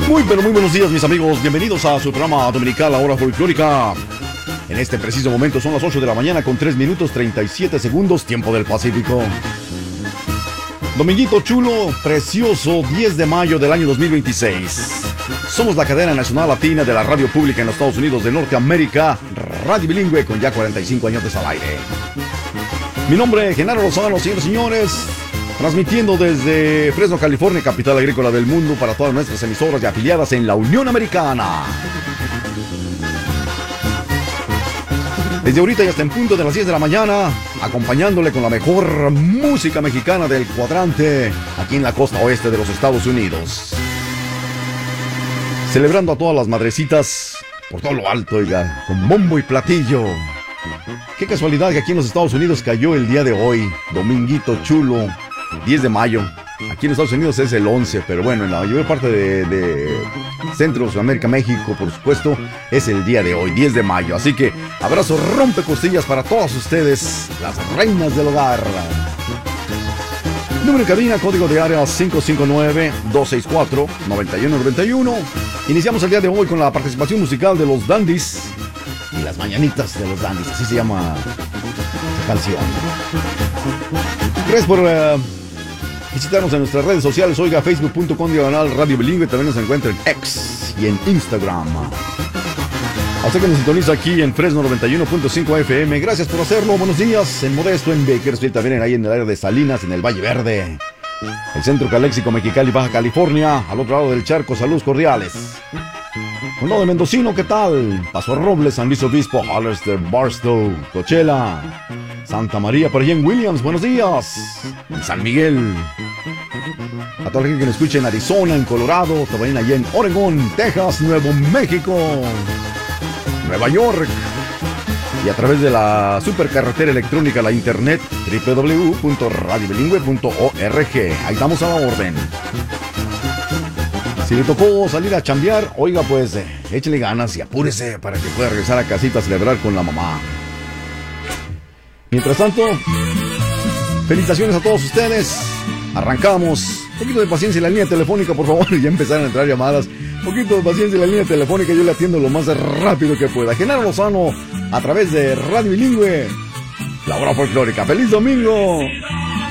Muy pero muy buenos días, mis amigos. Bienvenidos a su programa dominical, La Hora Folclórica. En este preciso momento son las 8 de la mañana con 3 minutos 37 segundos, tiempo del Pacífico. Dominguito chulo, precioso, 10 de mayo del año 2026. Somos la cadena nacional latina de la radio pública en los Estados Unidos de Norteamérica, Radio Bilingüe, con ya 45 años al aire. Mi nombre es Genaro Lozano, señores y señores. Transmitiendo desde Fresno, California, capital agrícola del mundo, para todas nuestras emisoras y afiliadas en la Unión Americana. Desde ahorita y hasta en punto de las 10 de la mañana, acompañándole con la mejor música mexicana del cuadrante, aquí en la costa oeste de los Estados Unidos. Celebrando a todas las madrecitas por todo lo alto, oiga, con bombo y platillo. Qué casualidad que aquí en los Estados Unidos cayó el día de hoy, dominguito chulo, 10 de mayo. Aquí en Estados Unidos es el 11, pero bueno, en la mayor parte de Centro, Sudamérica, México, por supuesto, es el día de hoy, 10 de mayo. Así que abrazo rompecostillas para todas ustedes, las reinas del hogar. Número de cabina, código de área 559-264-9191. Iniciamos el día de hoy con la participación musical de los Dandies y las mañanitas de los Dandies, así se llama esta canción. Gracias por visitarnos en nuestras redes sociales. Oiga, facebook.com/Radio Bilingüe. También nos encuentra en X y en Instagram. A usted que nos sintoniza aquí en Fresno 91.5 FM, gracias por hacerlo. Buenos días en Modesto, en Bakersfield, también ahí en el área de Salinas, en el Valle Verde, el Centro Caléxico, Mexicali, Baja California. Al otro lado del charco, saludos cordiales. Condado de Mendocino, ¿qué tal? Paso Robles, San Luis Obispo, Hollister, Barstow, Coachella, Santa María, por allá en Williams, buenos días. En San Miguel. A toda la gente que nos escucha en Arizona, en Colorado, también allá en Oregón, Texas, Nuevo México, Nueva York. Y a través de la supercarretera electrónica, la internet, www.radiobilingüe.org. Ahí estamos a la orden. Si le tocó salir a chambear, oiga, pues échale ganas y apúrese para que pueda regresar a casita a celebrar con la mamá. Mientras tanto, felicitaciones a todos ustedes. Arrancamos. Un poquito de paciencia en la línea telefónica, por favor. Ya empezaron a entrar llamadas. Un poquito de paciencia en la línea telefónica. Yo le atiendo lo más rápido que pueda. Genaro Lozano, a través de Radio Bilingüe, La Hora Folclórica. ¡Feliz domingo!